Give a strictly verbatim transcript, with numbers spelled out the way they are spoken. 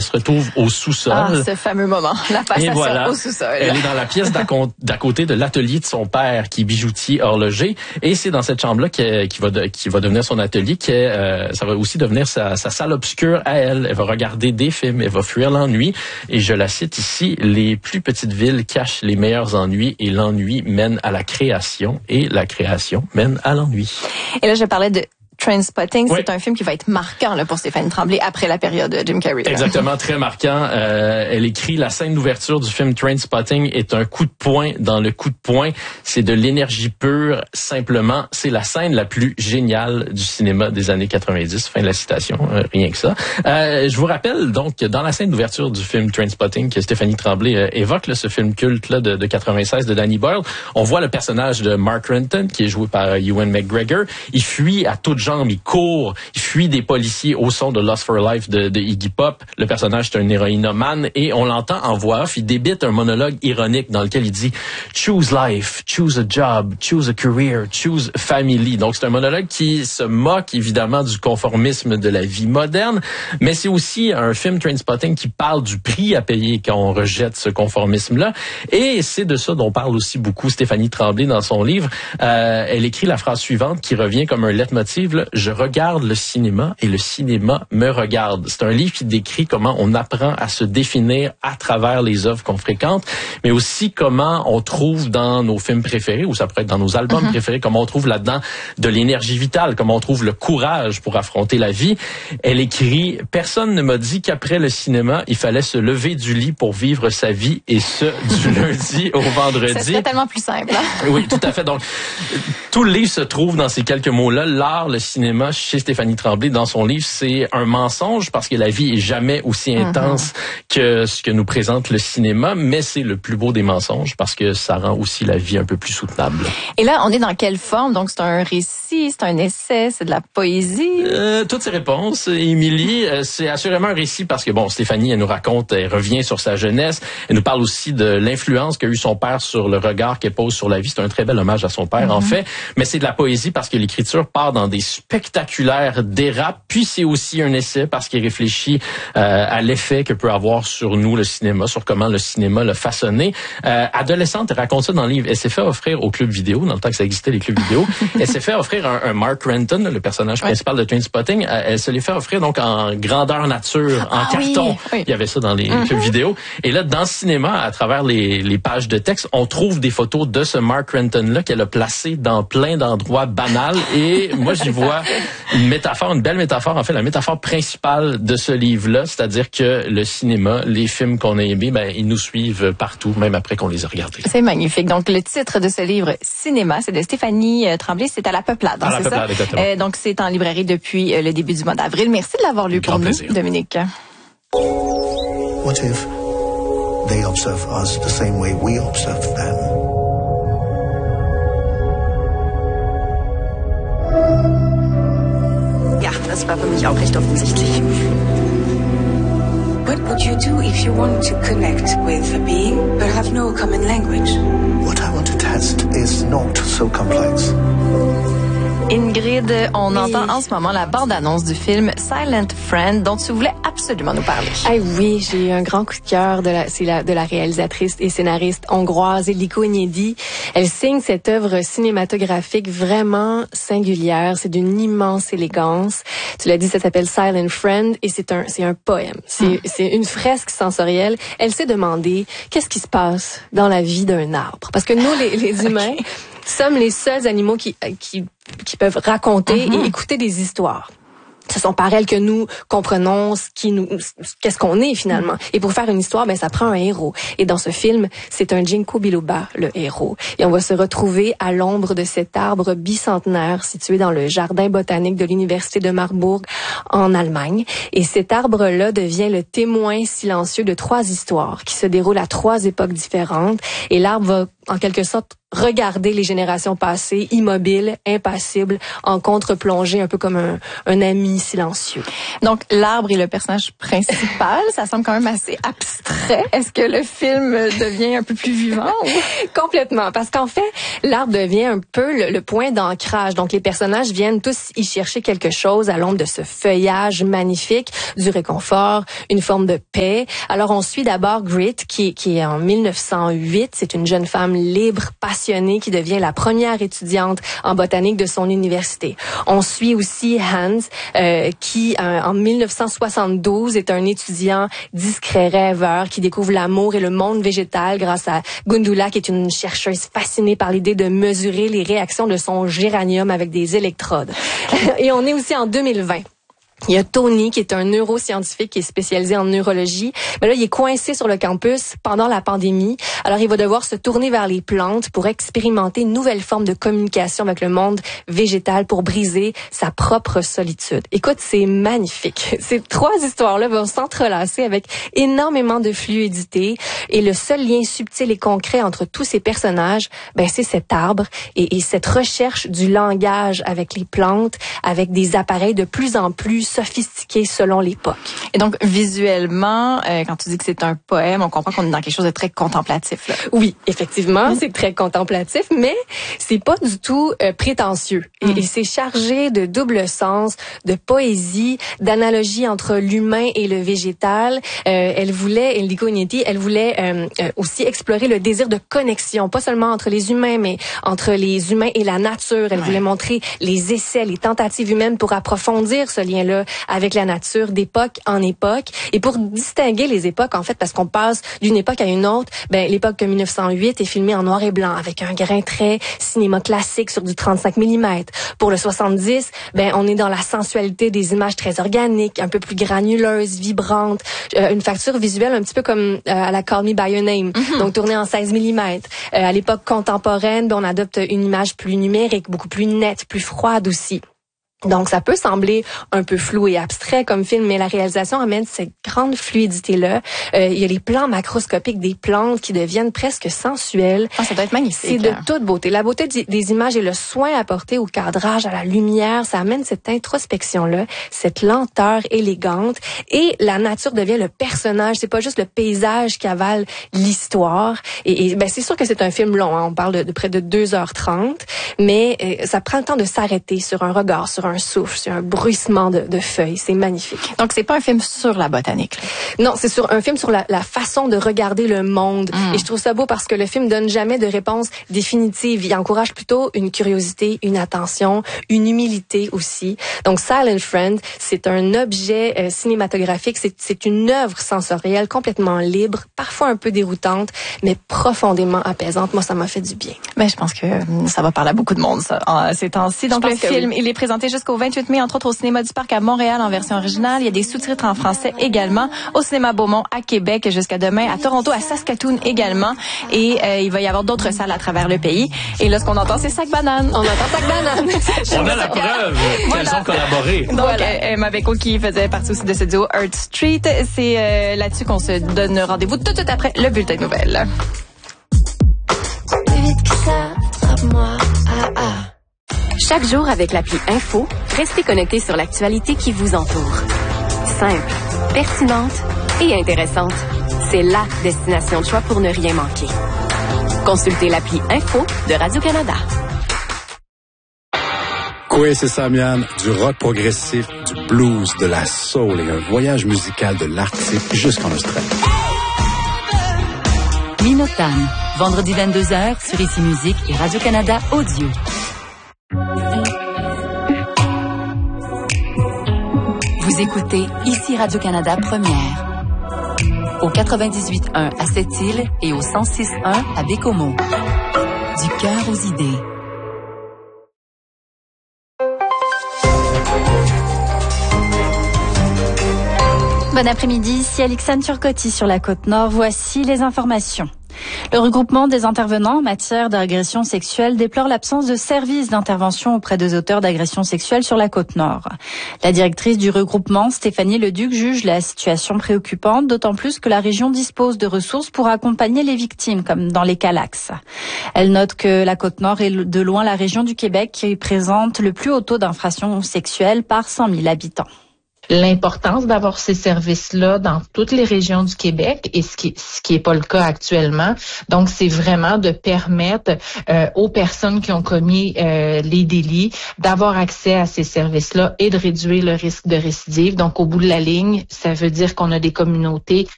se retrouve au sous-sol. Ah, ce fameux moment, la passation voilà, au sous-sol. Elle est dans la pièce d'à, d'à côté de l'atelier de son père, qui est bijoutier horloger. Et c'est dans cette chambre-là qui, qui, va, de, qui va devenir son atelier, qui est, euh, ça va aussi devenir sa, sa salle obscure à elle. Elle va regarder des films, elle va fuir l'ennui. Et je la cite ici, les plus petites villes cachent les meilleurs ennuis et l'ennui mène à la création et la création mène à l'ennui. Et là, je parlais de Trainspotting, oui. C'est un film qui va être marquant là, pour Stéphanie Tremblay après la période de Jim Carrey. Là. Exactement, très marquant. Euh, elle écrit la scène d'ouverture du film Trainspotting est un coup de poing dans le coup de poing. C'est de l'énergie pure, simplement. C'est la scène la plus géniale du cinéma des années quatre-vingt-dix. Fin de la citation, euh, rien que ça. Euh, je vous rappelle donc que dans la scène d'ouverture du film Trainspotting que Stéphanie Tremblay euh, évoque, là, ce film culte là, de, de quatre-vingt-seize de Danny Boyle, on voit le personnage de Mark Renton qui est joué par Ewan McGregor. Il fuit à toutes jambes, il court, il fuit des policiers au son de Lust for Life de, de Iggy Pop. Le personnage est un héroïnomane et on l'entend en voix off. Il débite un monologue ironique dans lequel il dit « Choose life, choose a job, choose a career, choose family ». Donc c'est un monologue qui se moque évidemment du conformisme de la vie moderne, mais c'est aussi un film Trainspotting qui parle du prix à payer quand on rejette ce conformisme-là. Et c'est de ça dont parle aussi beaucoup Stéphanie Tremblay dans son livre. Euh, elle écrit la phrase suivante qui revient comme un leitmotiv, là, « Je regarde le cinéma et le cinéma me regarde ». C'est un livre qui décrit comment on apprend à se définir à travers les œuvres qu'on fréquente, mais aussi comment on trouve dans nos films préférés, ou ça pourrait être dans nos albums mm-hmm. préférés, comment on trouve là-dedans de l'énergie vitale, comment on trouve le courage pour affronter la vie. Elle écrit « Personne ne m'a dit qu'après le cinéma, il fallait se lever du lit pour vivre sa vie, et ce, du lundi au vendredi. » Ça serait tellement plus simple. Hein? Oui, tout à fait. Donc, tout le livre se trouve dans ces quelques mots-là. L'art, le cinéma, chez Stéphanie Tremblay, dans son livre, c'est un mensonge parce que la vie est jamais aussi intense mm-hmm. que ce que nous présente le cinéma, mais c'est le plus beau des mensonges parce que ça rend aussi la vie un peu plus soutenable. Et là, on est dans quelle forme? Donc, c'est un récit, c'est un essai, c'est de la poésie? Euh, toutes ces réponses, Émilie, euh, c'est assurément un récit parce que, bon, Stéphanie, elle nous raconte, elle revient sur sa jeunesse, elle nous parle aussi de l'influence qu'a eu son père sur le regard qu'elle pose sur la vie. C'est un très bel hommage à son père, mm-hmm. en fait, mais c'est de la poésie parce que l'écriture part dans des spectaculaires dérapes, puis c'est aussi un essai parce qu'il réfléchit euh, à l'effet que peut avoir sur nous le cinéma, sur comment le cinéma l'a façonné. Euh, adolescente, elle raconte ça dans le livre. Elle s'est fait offrir au club vidéo, dans le temps que ça existait, les clubs vidéo, elle s'est fait offrir un, un Mark Renton, le personnage ouais. principal de Trainspotting. Elle, elle se l'est fait offrir donc en grandeur nature, en ah, carton. Oui, oui. Il y avait ça dans les mm-hmm. clubs vidéo. Et là, dans le cinéma, à travers les, les pages de texte, on trouve des photos de ce Mark Renton-là qu'elle a placé dans plein d'endroits banals. Et moi, j'y vois une métaphore, une belle métaphore, en fait, la métaphore principale de ce livre-là, c'est-à-dire que le cinéma, les films qu'on a aimés, ben, ils nous suivent partout, même après qu'on les a regardés. C'est magnifique. Donc, le titre de ce livre, Cinéma, c'est de Stéphanie Tremblay, c'est à la Peuplade, hein, à la c'est Peuplade, ça? Exactement. Euh, donc, c'est en librairie depuis le début du mois d'avril. Merci de l'avoir lu pour nous, plaisir. Dominique. What if they observe us the same way we observe them? Ja, das war für mich auch recht offensichtlich. What would you do if you want to connect with a being but have no common language? What I want to test is not so complex. Ingrid, on oui. entend en ce moment la bande-annonce du film Silent Friend dont tu voulais absolument nous parler. Ah oui, j'ai eu un grand coup de cœur de la, c'est la, de la réalisatrice et scénariste hongroise Illiko Enyedi. Elle signe cette œuvre cinématographique vraiment singulière. C'est d'une immense élégance. Tu l'as dit, ça s'appelle Silent Friend et c'est un, c'est un poème. C'est, mm. c'est une fresque sensorielle. Elle s'est demandé qu'est-ce qui se passe dans la vie d'un arbre. Parce que nous, les, les humains, okay. sommes les seuls animaux qui, qui qui peuvent raconter mm-hmm. et écouter des histoires. Ce sont par elles que nous comprenons ce qui nous, qu'est-ce qu'on est finalement. Mm-hmm. Et pour faire une histoire, ben ça prend un héros. Et dans ce film, c'est un ginkgo biloba, le héros. Et on va se retrouver à l'ombre de cet arbre bicentenaire situé dans le jardin botanique de l'université de Marbourg en Allemagne. Et cet arbre-là devient le témoin silencieux de trois histoires qui se déroulent à trois époques différentes. Et l'arbre va en quelque sorte regarder les générations passées, immobiles, impassibles, en contre-plongée, un peu comme un, un ami silencieux. Donc, l'arbre est le personnage principal. Ça semble quand même assez abstrait. Est-ce que le film devient un peu plus vivant? Ou... Complètement. Parce qu'en fait, l'arbre devient un peu le, le point d'ancrage. Donc, les personnages viennent tous y chercher quelque chose à l'ombre de ce feuillage magnifique, du réconfort, une forme de paix. Alors, on suit d'abord Grit, qui, qui est en mille neuf cent huit. C'est une jeune femme libre, passionnée, qui devient la première étudiante en botanique de son université. On suit aussi Hans, euh, qui euh, en mille neuf cent soixante-douze est un étudiant discret, rêveur, qui découvre l'amour et le monde végétal grâce à Gundula, qui est une chercheuse fascinée par l'idée de mesurer les réactions de son géranium avec des électrodes. Et on est aussi en deux mille vingt. Il y a Tony, qui est un neuroscientifique qui est spécialisé en neurologie. Mais là, il est coincé sur le campus pendant la pandémie. Alors, il va devoir se tourner vers les plantes pour expérimenter une nouvelle forme de communication avec le monde végétal pour briser sa propre solitude. Écoute, c'est magnifique. Ces trois histoires-là vont s'entrelacer avec énormément de fluidité. Et le seul lien subtil et concret entre tous ces personnages, ben, c'est cet arbre et, et cette recherche du langage avec les plantes, avec des appareils de plus en plus sophistiqué selon l'époque. Et donc, visuellement, euh, quand tu dis que c'est un poème, on comprend qu'on est dans quelque chose de très contemplatif, là. Oui, effectivement, mmh. c'est très contemplatif, mais c'est pas du tout euh, prétentieux. Mmh. Et, et c'est chargé de double sens, de poésie, d'analogie entre l'humain et le végétal. Euh, elle voulait, Enrico Ignetti, elle voulait euh, euh, aussi explorer le désir de connexion, pas seulement entre les humains, mais entre les humains et la nature. Elle ouais. voulait montrer les essais, les tentatives humaines pour approfondir ce lien-là avec la nature d'époque en époque. Et pour distinguer les époques, en fait, parce qu'on passe d'une époque à une autre, ben, l'époque de mille neuf cent huit est filmée en noir et blanc avec un grain très cinéma classique sur du trente-cinq millimètres. Pour le soixante-dix, ben, on est dans la sensualité des images très organiques, un peu plus granuleuses, vibrantes, euh, une facture visuelle un petit peu comme euh, à la Call Me By Your Name, mm-hmm. donc tournée en seize millimètres. Euh, à l'époque contemporaine, ben, on adopte une image plus numérique, beaucoup plus nette, plus froide aussi. Donc, ça peut sembler un peu flou et abstrait comme film, mais la réalisation amène cette grande fluidité-là. Euh, il y a les plans macroscopiques des plantes qui deviennent presque sensuels. Ah, ça doit être magnifique. C'est de toute beauté. La beauté des images et le soin apporté au cadrage, à la lumière, ça amène cette introspection-là, cette lenteur élégante. Et la nature devient le personnage. C'est pas juste le paysage qui avale l'histoire. Et, et ben, c'est sûr que c'est un film long, hein. On parle de, de près de deux heures trente, mais euh, ça prend le temps de s'arrêter sur un regard, sur un un souffle, c'est un bruissement de, de feuilles. C'est magnifique. Donc, c'est pas un film sur la botanique, là. Non, c'est sur un film sur la, la façon de regarder le monde. Mm. Et je trouve ça beau parce que le film donne jamais de réponse définitive. Il encourage plutôt une curiosité, une attention, une humilité aussi. Donc, Silent Friend, c'est un objet euh, cinématographique. C'est, c'est une œuvre sensorielle complètement libre, parfois un peu déroutante, mais profondément apaisante. Moi, ça m'a fait du bien. Mais je pense que ça va parler à beaucoup de monde, ça, en ces temps-ci. Donc, le film, oui. il est présenté jusqu'au vingt-huit mai, entre autres au Cinéma du Parc à Montréal en version originale. Il y a des sous-titres en français également. Au Cinéma Beaumont à Québec jusqu'à demain. À Toronto, à Saskatoon également. Et euh, il va y avoir d'autres salles à travers le pays. Et là, ce qu'on entend, c'est Sac Banane. On entend Sac Banane. On a la preuve voilà. qu'elles ont collaboré. Donc, voilà. Emma Beko qui faisait partie aussi de ce duo Earth Street. C'est euh, là-dessus qu'on se donne rendez-vous tout de suite après le bulletin de nouvelles. Plus vite que ça, attrape-moi. Ah, ah. Chaque jour avec l'appli Info, restez connectés sur l'actualité qui vous entoure. Simple, pertinente et intéressante. C'est la destination de choix pour ne rien manquer. Consultez l'appli Info de Radio-Canada. Oui, c'est ça, Miam. Du rock progressif, du blues, de la soul et un voyage musical de l'Arctique jusqu'en Australie. Minotan, vendredi vingt-deux heures sur Ici Musique et Radio-Canada Audio. Vous écoutez Ici Radio-Canada Première. Au quatre-vingt-dix-huit point un à Sept-Îles et au cent six point un à Bécomo. Du cœur aux idées. Bon après-midi, ici Alexandre Turcotti sur la Côte-Nord. Voici les informations. Le regroupement des intervenants en matière d'agression sexuelle déplore l'absence de services d'intervention auprès des auteurs d'agressions sexuelles sur la Côte-Nord. La directrice du regroupement, Stéphanie Leduc, juge la situation préoccupante, d'autant plus que la région dispose de ressources pour accompagner les victimes, comme dans les Calax. Elle note que la Côte-Nord est de loin la région du Québec qui présente le plus haut taux d'infractions sexuelles par cent mille habitants. L'importance d'avoir ces services-là dans toutes les régions du Québec et ce qui ce qui est pas le cas actuellement. Donc, c'est vraiment de permettre euh, aux personnes qui ont commis euh, les délits d'avoir accès à ces services-là et de réduire le risque de récidive. Donc, au bout de la ligne, ça veut dire qu'on a des communautés